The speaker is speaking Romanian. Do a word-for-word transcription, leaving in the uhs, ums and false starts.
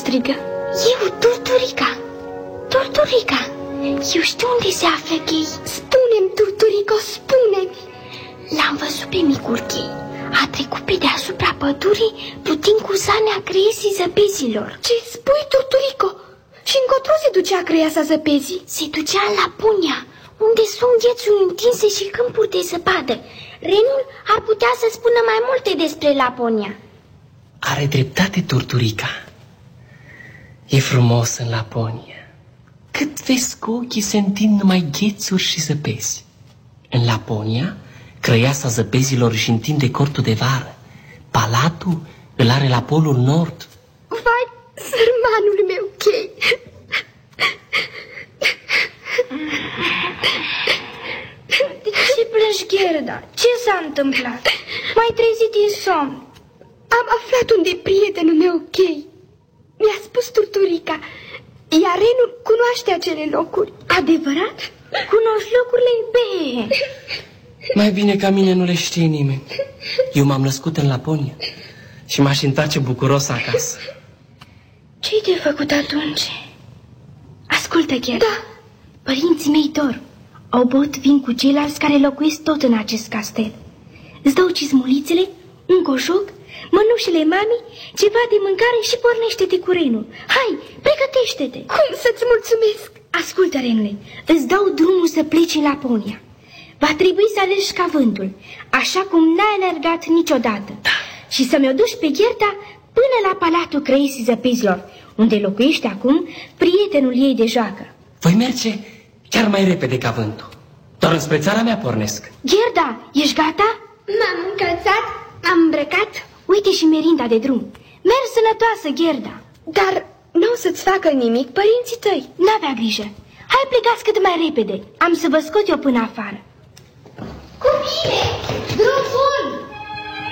strigă. Eu, Turturica! Turturica! Eu știu unde se află Chei. Spune-mi, Turturico, spune-mi! L-am văzut pe micul Chei. A trecut pe deasupra pădurii, plutind cu zanea creiesii zăpezilor. Ce spui, Turturico? Și încotro se ducea creiasa zăpezii? Se ducea în Laponia, unde sunt ghețuri întinse și câmpuri de zăpadă. Renul ar putea să spună mai multe despre Laponia. Are dreptate Turturica. E frumos în Laponia. Cât vezi cu ochii se întind numai ghețuri și zăpezi. În Laponia, crăiasa zăpezilor își întinde cortul de vară. Palatul îl are la polul nord. Vai, sărmanul meu, Chei! De ce plângi, Gerda? Ce s-a întâmplat? M-ai trezit din somn. Am aflat unde e prietenul meu, Chei. Mi-a spus Turturica, iar renul cunoaște acele locuri. Adevărat? Cunoști locurile? Bine. Mai bine ca mine nu le știe nimeni. Eu m-am născut în Laponia și m-aș întoarce bucuros acasă. Ce-i de făcut atunci? Ascultă, Gerda. Da. Părinții mei dor. Au băut vin cu ceilalți care locuiesc tot în acest castel. Îți dau cizmulițele, un coșoc, mănușile mami, ceva de mâncare și pornește-te cu renul. Hai, pregătește-te. Cum să-ți mulțumesc? Ascultă, renule, îți dau drumul să pleci în Laponia. Va trebui să alegi ca vântul, așa cum n-ai alergat niciodată. Și să-mi o duci pe Gerda până la palatul creiesii zăpezilor, unde locuiește acum prietenul ei de joacă. Voi merge chiar mai repede ca vântul. Doar înspre țara mea pornesc. Gerda, ești gata? M-am încălțat, m-am îmbrăcat. Uite și merinda de drum. Mergi sănătoasă, Gerda. Dar nu o să-ți facă nimic părinții tăi. N-avea grijă. Hai, plecați cât mai repede. Am să vă scot eu până afară. Cu bine!